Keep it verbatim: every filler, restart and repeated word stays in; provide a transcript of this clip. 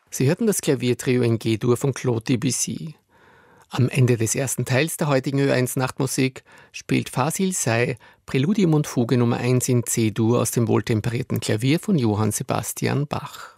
Sie hörten das Klaviertrio in G-Dur von Claude Debussy. Am Ende des ersten Teils der heutigen Ö eins Nachtmusik spielt Fasil Say Präludium und Fuge Nummer eins in C-Dur aus dem wohltemperierten Klavier von Johann Sebastian Bach.